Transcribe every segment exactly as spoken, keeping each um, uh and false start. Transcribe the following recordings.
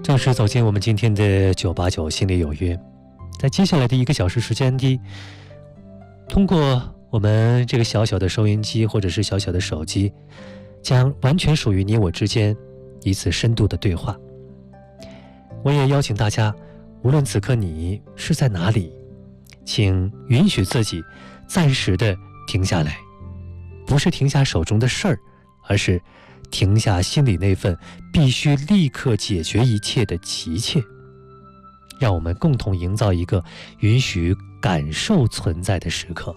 正式走进我们今天的九八九心里有约。在接下来的一个小时时间里，通过我们这个小小的收音机或者是小小的手机，将完全属于你我之间一次深度的对话。我也邀请大家，无论此刻你是在哪里，请允许自己暂时的停下来，不是停下手中的事儿，而是停下心里那份必须立刻解决一切的急切。让我们共同营造一个允许感受存在的时刻。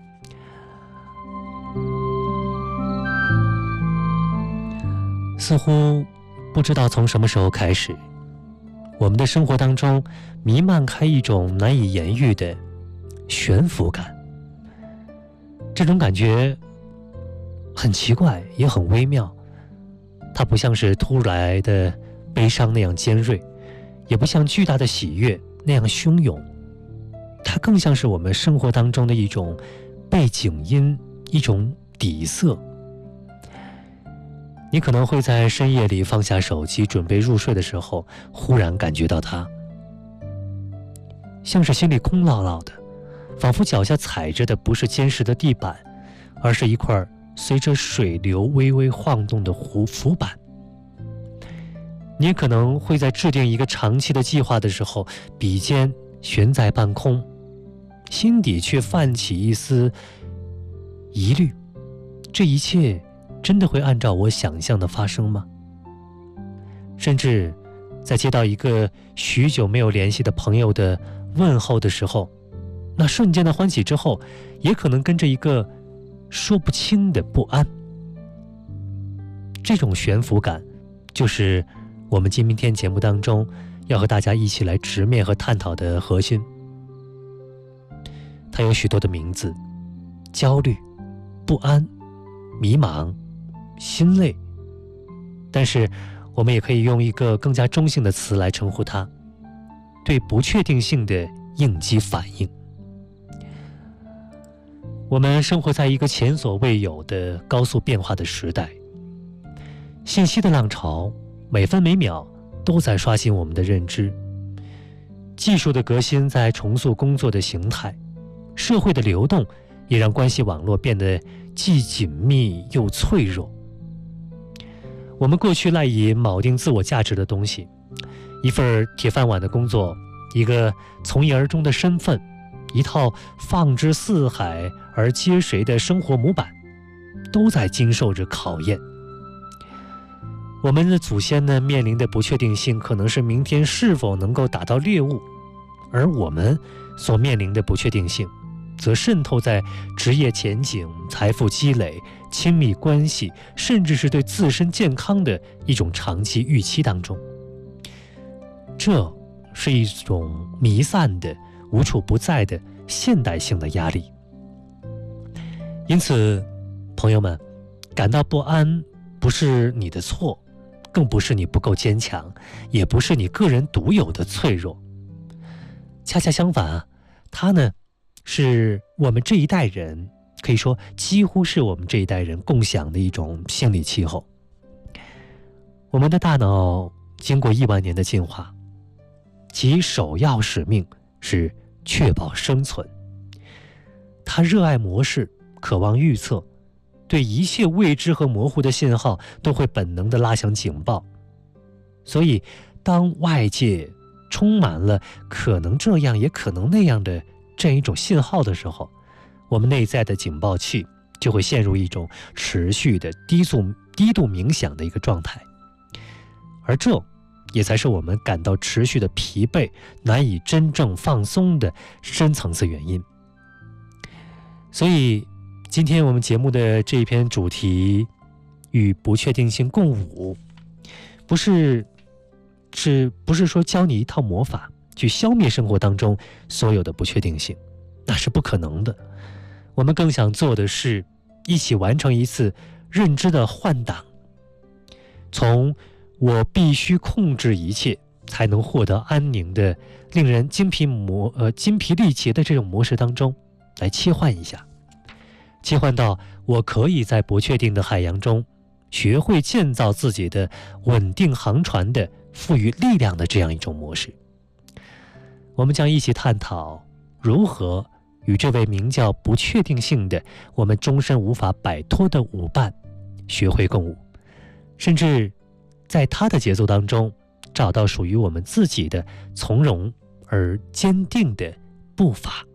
似乎不知道从什么时候开始，我们的生活当中弥漫开一种难以言喻的悬浮感。这种感觉很奇怪，也很微妙。它不像是突来的悲伤那样尖锐，也不像巨大的喜悦那样汹涌，它更像是我们生活当中的一种背景音，一种底色。你可能会在深夜里放下手机准备入睡的时候，忽然感觉到它，像是心里空落落的，仿佛脚下踩着的不是坚实的地板，而是一块随着水流微微晃动的湖浮板。你也可能会在制定一个长期的计划的时候，笔尖悬在半空，心底却泛起一丝疑虑，这一切真的会按照我想象的发生吗？甚至在接到一个许久没有联系的朋友的问候的时候，那瞬间的欢喜之后，也可能跟着一个说不清的不安。这种悬浮感，就是我们今天节目当中要和大家一起来直面和探讨的核心。它有许多的名字：焦虑、不安、迷茫、心累。但是我们也可以用一个更加中性的词来称呼它：对不确定性的应激反应。我们生活在一个前所未有的高速变化的时代，信息的浪潮每分每秒都在刷新我们的认知，技术的革新在重塑工作的形态，社会的流动也让关系网络变得既紧密又脆弱。我们过去赖以铆定自我价值的东西，一份铁饭碗的工作，一个从一而终的身份，一套放之四海而皆谁的生活模板，都在经受着考验。我们的祖先呢，面临的不确定性可能是明天是否能够打到猎物，而我们所面临的不确定性，则渗透在职业前景、财富积累、亲密关系，甚至是对自身健康的一种长期预期当中。这是一种弥散的、无处不在的现代性的压力。因此，朋友们，感到不安不是你的错，更不是你不够坚强，也不是你个人独有的脆弱。恰恰相反啊，它呢，是我们这一代人，可以说几乎是我们这一代人共享的一种心理气候。我们的大脑经过亿万年的进化，其首要使命是确保生存。它热爱模式，渴望预测，对一切未知和模糊的信号都会本能地拉响警报。所以当外界充满了可能这样也可能那样的这样一种信号的时候，我们内在的警报器就会陷入一种持续的低速低度冥想的一个状态，而这也才是我们感到持续的疲惫，难以真正放松的深层次原因。所以今天我们节目的这一篇主题，与不确定性共舞，不是是不是说教你一套魔法去消灭生活当中所有的不确定性，那是不可能的。我们更想做的是一起完成一次认知的换挡，从我必须控制一切才能获得安宁的令人精疲模呃精疲力竭的这种模式当中来切换一下，切换到我可以在不确定的海洋中学会建造自己的稳定航船的赋予力量的这样一种模式。我们将一起探讨如何与这位名叫不确定性的我们终身无法摆脱的舞伴学会共舞，甚至在他的节奏当中找到属于我们自己的从容而坚定的步伐。